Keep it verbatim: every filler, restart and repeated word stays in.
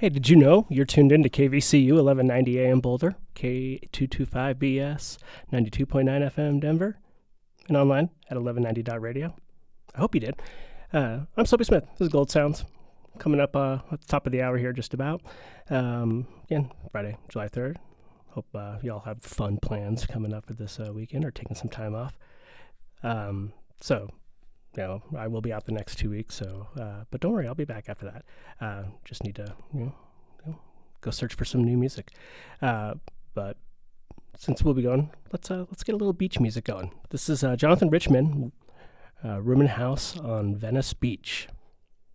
Hey, did you know you're tuned in to K V C U eleven ninety A M Boulder, K two twenty-five B S, ninety-two point nine F M Denver, and online at eleven ninety dot radio? I hope you did. Uh, I'm Soapy Smith. This is Gold Sounds. Coming up uh, at the top of the hour here, just about. Um, again, Friday, July third. Hope uh, you all have fun plans coming up for this uh, weekend or taking some time off. Um, so, you know, I will be out the next two weeks. So, uh, but don't worry, I'll be back after that. Uh, just need to, you know, you know, go search for some new music. Uh, but since we'll be going, let's uh, let's get a little beach music going. This is uh, Jonathan Richman, uh, Room and House on Venice Beach.